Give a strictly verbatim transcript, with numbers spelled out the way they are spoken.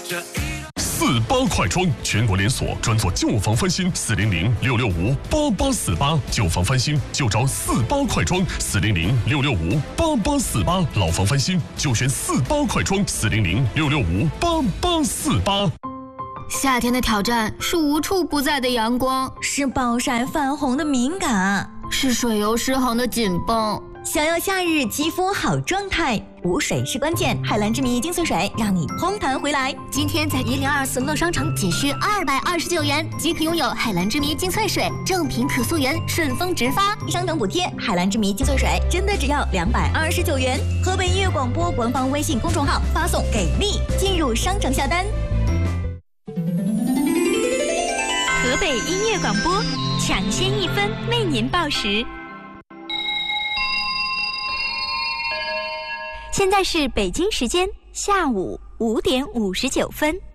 四八快装，全国连锁，专做旧房翻新。四零零六六五八八四八，旧房翻新就找四八快装。四零零六六五八八四八，老房翻新就选四八快装。四零零六六五八八四八。 夏天的挑战是无处不在的阳光， 是暴晒泛红的敏感， 是水油失衡的紧绷。 想要夏日肌肤好状态，补水是关键。海蓝之谜精粹水让你通弹回来。 今天在一零二四乐商城仅需二百二十九元即可拥有海蓝之谜精粹水，正品可溯源，顺丰直发， 商城补贴。海蓝之谜精粹水真的只要两百二十九元。河北音乐广播官方微信公众号发送给力进入商城下单。 河北音乐广播抢先一分为您报时。现在是北京时间下午五点五十九分。